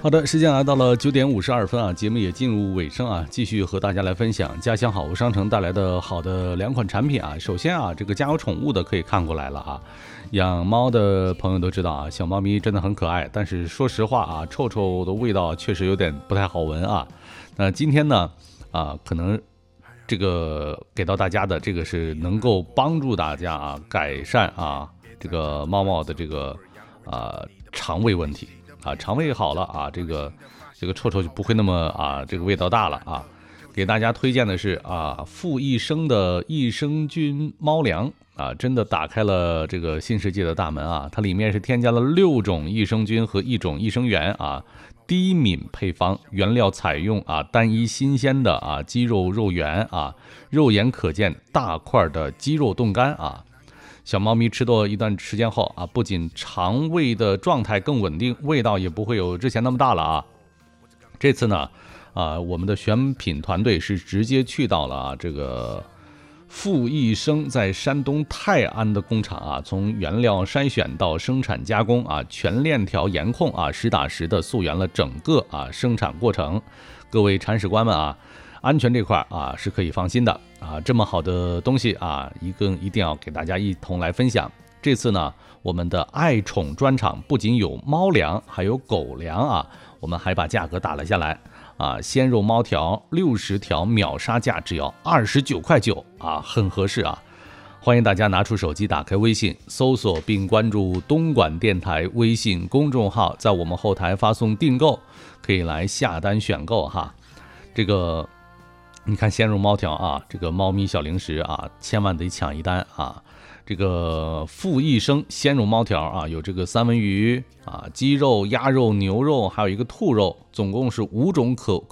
好的，时间来到了9点52分啊，节目也进入尾声啊，继续和大家来分享家乡好物商城带来的好的2款产品啊。首先啊，这个家有宠物的可以看过来了啊，养猫的朋友都知道啊，小猫咪真的很可爱，但是说实话啊，臭臭的味道确实有点不太好闻啊。那今天呢可能这个给到大家的这个是能够帮助大家啊改善啊这个猫猫的这个肠胃问题。肠胃好了啊，这个臭臭就不会那么这个味道大了啊。给大家推荐的是富益生的益生菌猫粮啊，真的打开了这个新世界的大门啊！它里面是添加了6种益生菌和1种益生元啊，低敏配方，原料采用单一新鲜的鸡肉肉源啊，肉眼可见大块的鸡肉冻干啊。小猫咪吃多一段时间后不仅肠胃的状态更稳定，味道也不会有之前那么大了啊。这次呢，我们的选品团队是直接去到了这个富益生在山东泰安的工厂从原料筛选到生产加工全链条严控实打实的溯源了整个生产过程。各位铲屎官们安全这块是可以放心的这么好的东西一定要给大家一同来分享。这次呢，我们的爱宠专场不仅有猫粮，还有狗粮我们还把价格打了下来鲜肉猫条60条秒杀价只要29.9块很合适欢迎大家拿出手机，打开微信搜索并关注东莞电台微信公众号，在我们后台发送订购，可以来下单选购这个你看鲜肉猫条这个猫咪小零食千万得抢一单这个富益生鲜肉猫条有这个三文鱼鸡肉、鸭肉、牛肉，还有一个兔肉，总共是5种口